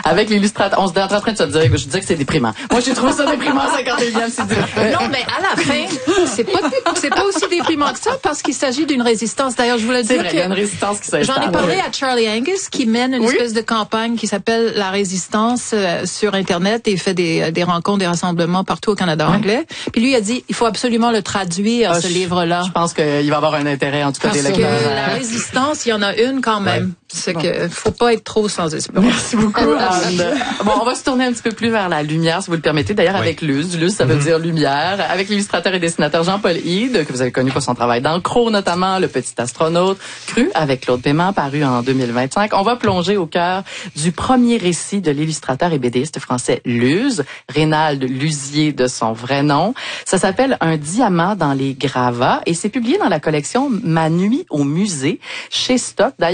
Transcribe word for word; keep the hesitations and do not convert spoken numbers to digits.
avec l'illustrateur. On se est en train de se dire, je disais que c'est déprimant. Moi, j'ai trouvé ça déprimant, cinquante et unième siècle. Non, mais à la fin, c'est pas, c'est pas aussi déprimant que ça parce qu'il s'agit d'une résistance. D'ailleurs, je voulais dire vrai, que il y a une résistance qui s'installe. J'en ai parlé à Charlie Angus qui mène une oui? espèce de campagne qui s'appelle La Résistance euh, sur Internet et il fait des, des rencontres, des rassemblements partout au Canada ouais. anglais. Puis lui, il a dit, il faut absolument le traduire, ah, ce je, livre-là. Je pense qu'il va avoir un intérêt, en tout cas, parce des lecteurs. Parce que la résistance, il y en a une quand même. Ouais. C'est bon. que faut pas être trop sans espoir. Merci beaucoup, Anne. Bon, on va se tourner un petit peu plus vers la lumière, si vous le permettez. D'ailleurs, oui. avec Luz. Luz, ça veut mm-hmm. dire lumière. Avec l'illustrateur et dessinateur Jean-Paul Hyde, que vous avez connu pour son travail dans Crow, notamment, Le Petit Astronaute, Cru, avec Claude Paiement, paru en deux mille vingt-cinq. On va plonger au cœur du premier récit de l'illustrateur et bédéiste français Luz, Rénald Luzier de son vrai nom. Ça s'appelle Un diamant dans les gravats et c'est publié dans la collection Ma nuit au musée chez Stock. D'ailleurs,